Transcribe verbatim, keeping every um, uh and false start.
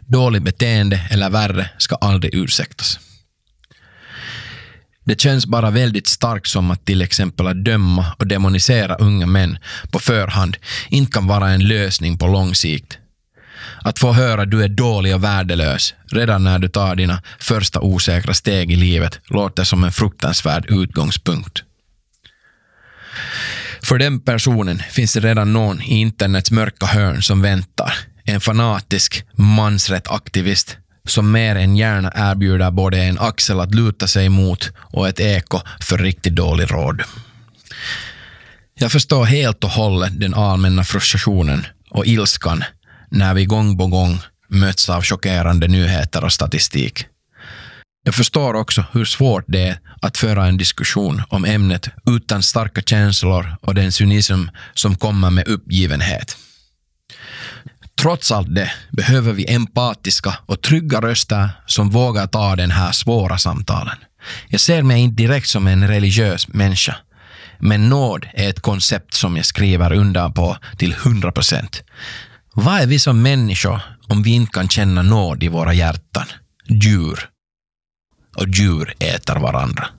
Dåligt beteende eller värre ska aldrig ursäktas. Det känns bara väldigt starkt som att till exempel att döma och demonisera unga män på förhand inte kan vara en lösning på lång sikt. Att få höra du är dålig och värdelös redan när du tar dina första osäkra steg i livet låter som en fruktansvärd utgångspunkt. För den personen finns det redan någon i internets mörka hörn som väntar. En fanatisk mansrättaktivist som mer än gärna erbjuder både en axel att luta sig mot och ett eko för riktigt dålig råd. Jag förstår helt och hållet den allmänna frustrationen och ilskan när vi gång på gång möts av chockerande nyheter och statistik. Jag förstår också hur svårt det är att föra en diskussion om ämnet utan starka känslor och den cynism som kommer med uppgivenhet. Trots allt det behöver vi empatiska och trygga röster som vågar ta den här svåra samtalen. Jag ser mig inte direkt som en religiös människa, men nåd är ett koncept som jag skriver undan på till hundra procent. Vad är vi som människor om vi inte kan känna nåd i våra hjärtan? Djur. Och djur äter varandra.